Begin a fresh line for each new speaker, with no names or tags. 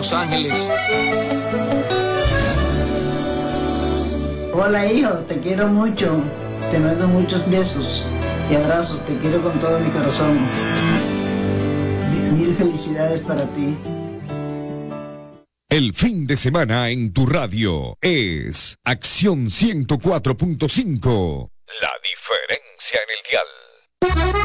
Los Ángeles.
Hola hijo, te quiero mucho. Te mando muchos besos y abrazos. Te quiero con todo mi corazón. Mil felicidades para ti.
El fin de semana en tu radio es Acción 104.5.